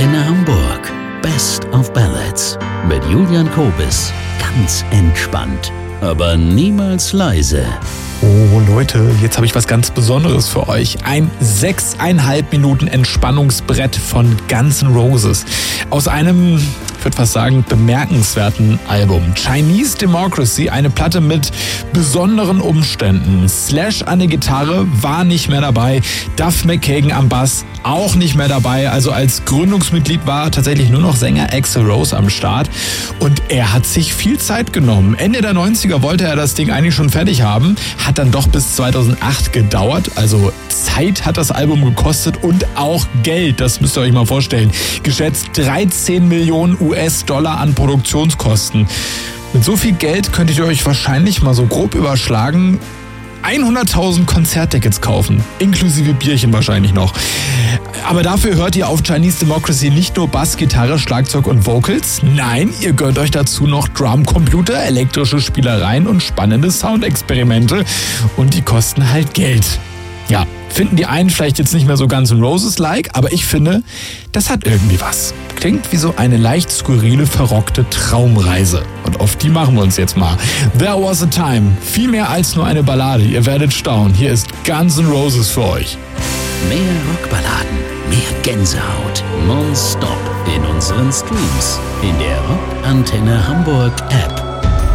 Antenne Hamburg. Best of Ballads. Mit Julian Kobis. Ganz entspannt, aber niemals leise. Oh Leute, jetzt habe ich was ganz Besonderes für euch. Ein 6,5 Minuten Entspannungsbrett von Guns N' Roses. Aus einem, ich würde fast sagen, bemerkenswerten Album. Chinese Democracy, eine Platte mit besonderen Umständen. Slash an der Gitarre war nicht mehr dabei. Duff McKagan am Bass auch nicht mehr dabei. Also als Gründungsmitglied war tatsächlich nur noch Sänger Axl Rose am Start. Und er hat sich viel Zeit genommen. Ende der 90er wollte er das Ding eigentlich schon fertig haben. Hat dann doch bis 2008 gedauert. Also Zeit hat das Album gekostet und auch Geld. Das müsst ihr euch mal vorstellen. Geschätzt 13 Millionen US-Dollar an Produktionskosten. Mit so viel Geld könntet ihr euch wahrscheinlich mal so grob überschlagen 100.000 Konzerttickets kaufen, inklusive Bierchen wahrscheinlich noch. Aber dafür hört ihr auf Chinese Democracy nicht nur Bass, Gitarre, Schlagzeug und Vocals. Nein, ihr gönnt euch dazu noch Drumcomputer, elektrische Spielereien und spannende Soundexperimente. Und die kosten halt Geld. Ja, finden die einen vielleicht jetzt nicht mehr so Guns N' Roses-like, aber ich finde, das hat irgendwie was. Klingt wie so eine leicht skurrile, verrockte Traumreise. Und auf die machen wir uns jetzt mal. There Was a Time. Viel mehr als nur eine Ballade. Ihr werdet staunen. Hier ist Guns N' Roses für euch. Mehr Rockballaden, mehr Gänsehaut, nonstop in unseren Streams, in der Rock Antenne Hamburg App.